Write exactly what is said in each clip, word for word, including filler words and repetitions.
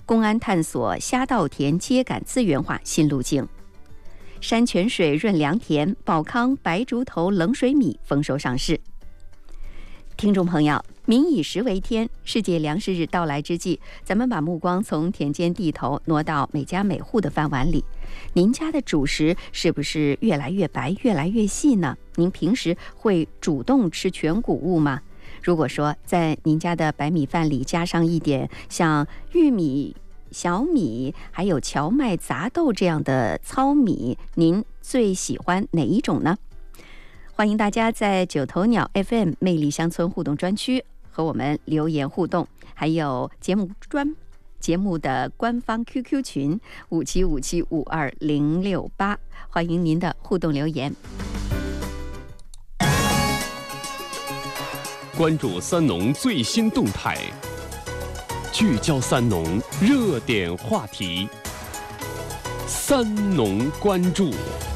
公安探索虾稻田秸秆资源化新路径。山泉水润良田，宝康白竹头冷水米丰收上市。听众朋友，民以食为天，世界粮食日到来之际，咱们把目光从田间地头挪到每家每户的饭碗里。您家的主食是不是越来越白、越来越细呢？您平时会主动吃全谷物吗？如果说在您家的白米饭里加上一点像玉米、小米还有荞麦、杂豆这样的糙米，您最喜欢哪一种呢？欢迎大家在九头鸟 F M 魅力乡村互动专区和我们留言互动，还有节目专节目的官方 Q Q 群五七五七五二零六八，欢迎您的互动留言。 关注三农最新动态，聚焦三农热点话题，三农关注。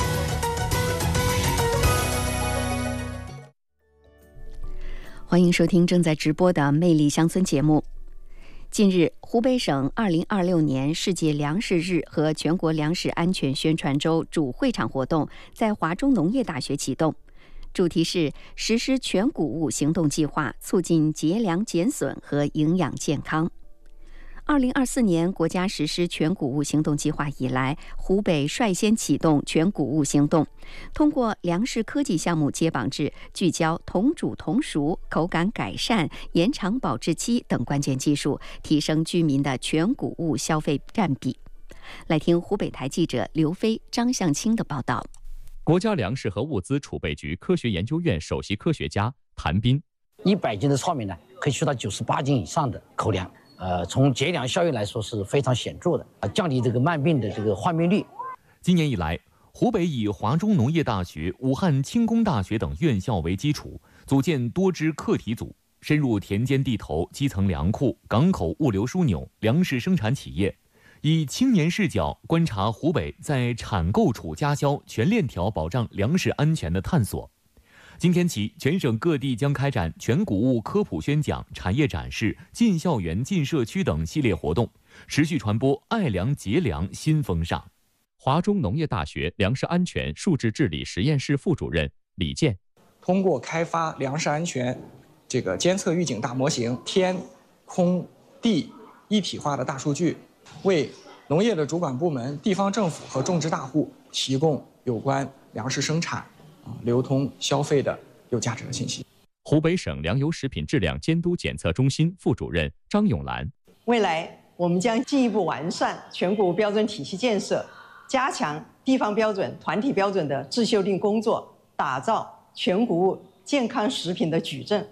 欢迎收听正在直播的魅力乡村节目。近日，湖北省二零二六年世界粮食日和全国粮食安全宣传周主会场活动在华中农业大学启动，主题是实施全谷物行动计划，促进节粮减损和营养健康。二零二四年国家实施全谷物行动计划以来，湖北率先启动全谷物行动，通过粮食科技项目接榜制，聚焦同煮同熟、口感改善、延长保质期等关键技术，提升居民的全谷物消费占比。来听湖北台记者刘飞、张向清的报道。 国家粮食和物资储备局科学研究院首席科学家谭斌： 一百斤的糙米呢，可以取到九十八斤以上的口粮。呃，从节粮效益来说是非常显著的，啊，降低这个慢病的这个患病率。 今年以来，湖北以华中农业大学、武汉轻工大学等院校为基础，组建多支课题组，深入田间地头、基层粮库、港口物流枢纽、粮食生产企业，以青年视角观察湖北在产购储加销全链条保障粮食安全的探索。今天起，全省各地将开展全谷物科普宣讲、产业展示、进校园、进社区等系列活动，持续传播爱粮节粮新风尚。华中农业大学粮食安全数字治理实验室副主任李健： 通过开发粮食安全这个监测预警大模型，天、空、地一体化的大数据，为农业的主管部门、地方政府和种植大户提供有关粮食生产、流通、消费的有价值的信息。 湖北省粮油食品质量监督检测中心副主任张永兰： 未来我们将进一步完善全谷物标准体系建设，加强地方标准、团体标准的自修订工作，打造全谷物健康食品的矩阵。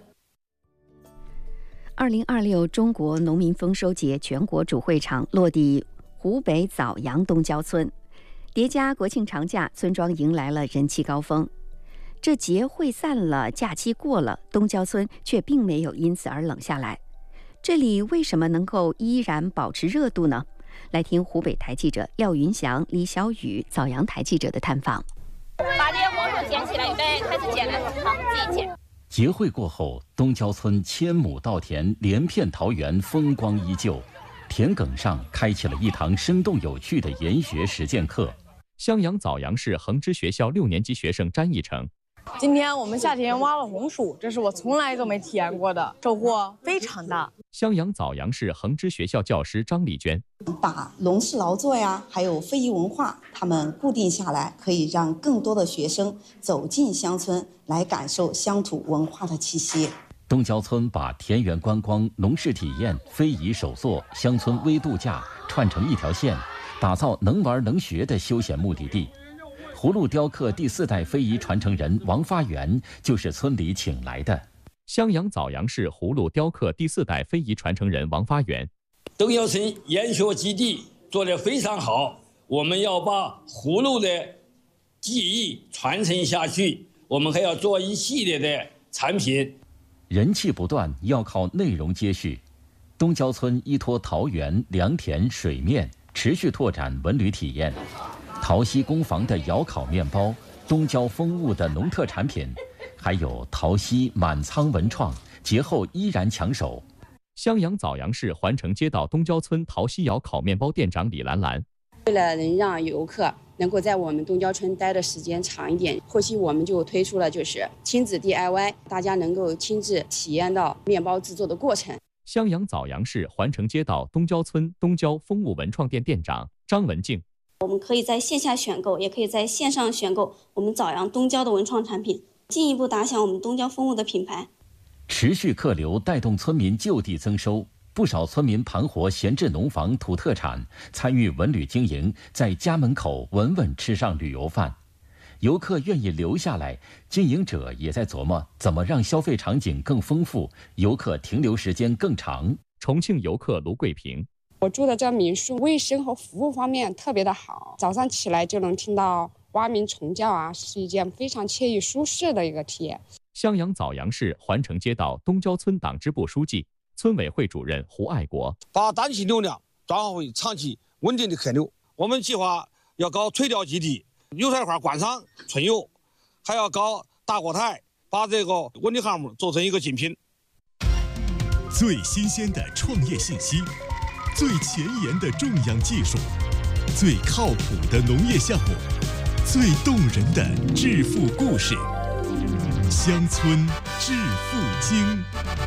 二零二六中国农民丰收节全国主会场落地湖北枣阳东郊村，叠加国庆长假，村庄迎来了人气高峰。这节会散了，假期过了，东郊村却并没有因此而冷下来。这里为什么能够依然保持热度呢？来听湖北台记者廖云祥、李小雨、枣阳台记者的探访。 把这些红薯捡起来，预备开始捡了，好，自己捡。 节会过后，东郊村千亩稻田连片桃园风光依旧，田埂上开启了一堂生动有趣的研学实践课。 襄阳枣阳市恒知学校六年级学生詹义成： 今天我们夏天挖了红薯，这是我从来都没体验过的，收获非常大。 襄阳枣阳市恒知学校教师张丽娟： 把农事劳作呀，还有非遗文化，他们固定下来，可以让更多的学生走进乡村，来感受乡土文化的气息。 东郊村把田园观光、农事体验、非遗手作、乡村微度假串成一条线，打造能玩能学的休闲目的地。葫芦雕刻第四代非遗传承人王发源就是村里请来的。 襄阳枣阳市葫芦雕刻第四代非遗传承人王发源： 东郊村研学基地做得非常好，我们要把葫芦的技艺传承下去，我们还要做一系列的产品。 人气不断，要靠内容接续。东郊村依托桃园、良田、水面，持续拓展文旅体验。桃溪工坊的窑烤面包，东郊风物的农特产品，还有桃溪满仓文创，节后依然抢手。 襄阳枣阳市环城街道东郊村陶溪窑烤面包店长李兰兰。 为了能让游客能够在我们东郊村待的时间长一点，后期我们就推出了就是亲子 D I Y， 大家能够亲自体验到面包制作的过程。 襄阳枣阳市环城街道东郊村东郊风物文创店店长张文静。 我们可以在线下选购，也可以在线上选购我们枣阳东郊的文创产品，进一步打响我们东郊风物的品牌。 持续客流带动村民就地增收，不少村民盘活闲置农房土特产，参与文旅经营，在家门口稳稳吃上旅游饭。游客愿意留下来，经营者也在琢磨怎么让消费场景更丰富，游客停留时间更长。 重庆游客卢桂平。 我住的这民宿卫生和服务方面特别的好，早上起来就能听到蛙鸣虫叫啊，是一件非常惬意舒适的一个体验。 襄阳枣阳市环城街道东郊村党支部书记、村委会主任胡爱国。 把单期流量转化为长期稳定的客流。我们计划要搞垂钓基地、油菜花观赏、春游，还要搞大锅台，把这个文旅项目做成一个精品。 最新鲜的创业信息，最前沿的种养技术，最靠谱的农业项目，最动人的致富故事。乡村致富经。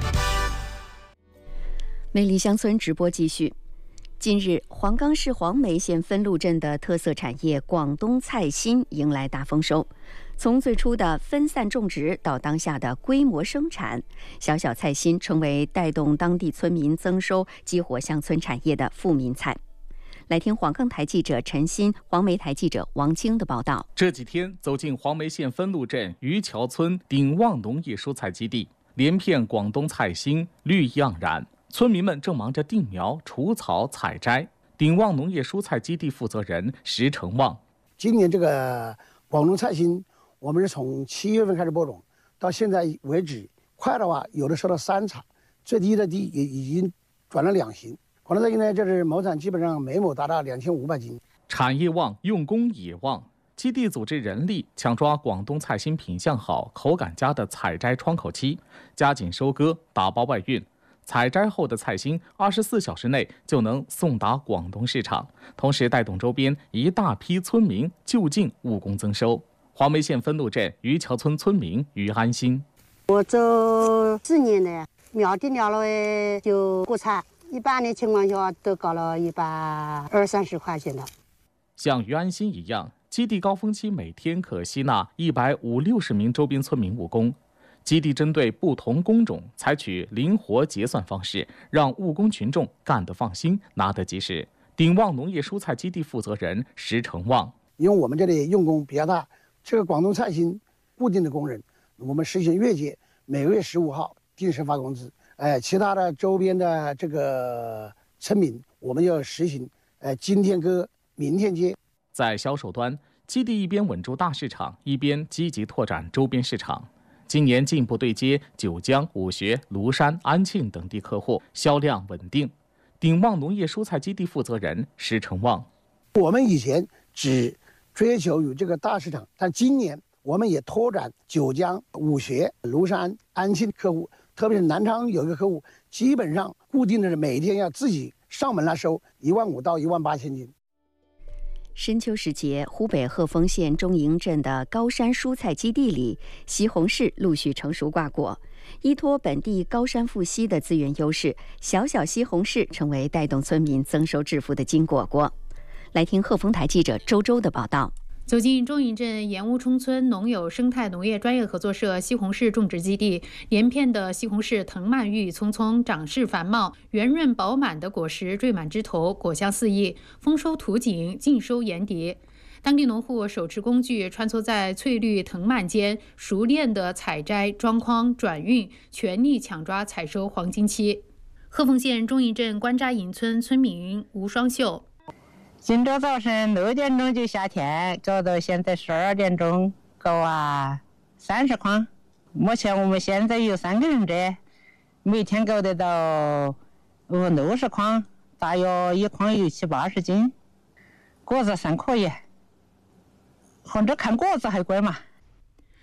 美丽乡村直播继续。近日，黄冈市黄梅县分路镇的特色产业广东菜心迎来大丰收。从最初的分散种植到当下的规模生产，小小菜心成为带动当地村民增收、激活乡村产业的富民菜。来听黄冈台记者陈鑫、黄梅台记者王清的报道。 这几天走进黄梅县分路镇渔桥村鼎旺农业蔬菜基地，连片广东菜心绿意盎然，村民们正忙着定苗、除草、采摘。鼎旺农业蔬菜基地负责人石成旺： 今年这个广东菜心，我们是从七月份开始播种，到现在为止，快的话有的收到三场，最低的地也已经转了两行。广东菜心呢，就是亩产基本上每亩达到两千五百斤。 产业旺，用工也旺。基地组织人力抢抓广东菜心品相好、口感佳的采摘窗口期，加紧收割、打包外运。采摘后的菜心二十四小时内就能送达广东市场，同时带动周边一大批村民就近务工增收。黄梅县分路镇渔桥村村民于安心： 我做四年了，苗地了了就国产，一般的情况下都搞了一百二三十块钱的。 像于安心一样，基地高峰期每天可吸纳一百五六十名周边村民务工。基地针对不同工种采取灵活结算方式，让务工群众干得放心，拿得及时。鼎旺农业蔬菜基地负责人石成旺： 因为我们这里用工比较大，这个广东菜心固定的工人，我们实行月结，每个月十五号定时发工资。哎，其他的周边的这个村民，我们要实行哎今天割，明天接。 在销售端，基地一边稳住大市场，一边积极拓展周边市场。今年进一步对接九江、武穴、庐山、安庆等地客户，销量稳定。鼎旺农业蔬菜基地负责人石成旺： 我们以前只追求有这个大市场，但今年我们也拓展九江、武穴、庐山、安庆客户，特别是南昌有一个客户，基本上固定的是每天要自己上门来收一万五到一万八千斤。 深秋时节，湖北鹤峰县中营镇的高山蔬菜基地里，西红柿陆续成熟挂果。依托本地高山富硒的资源优势，小小西红柿成为带动村民增收致富的金果果。来听鹤峰台记者周周的报道。 走进中营镇盐屋冲村农友生态农业专业合作社西红柿种植基地，连片的西红柿藤蔓郁郁葱葱，长势繁茂，圆润饱满的果实缀满枝头，果香四溢，丰收图景，尽收眼底。当地农户手持工具穿梭在翠绿藤蔓间，熟练地采摘、装筐、转运，全力抢抓采收黄金期。鹤峰县中营镇关扎营村村民吴双秀： 今朝早晨六点钟就下田，搞到现在十二点钟，搞啊三十筐。目前我们现在有三个人者，每天搞得到呃六十筐，大约一筐有七八十斤，果子算可以。或者看果子还贵嘛。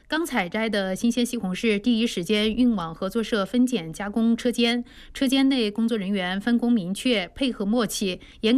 刚采摘的新鲜西红柿第一时间运往合作社分拣加工车间，车间内工作人员分工明确，配合默契，严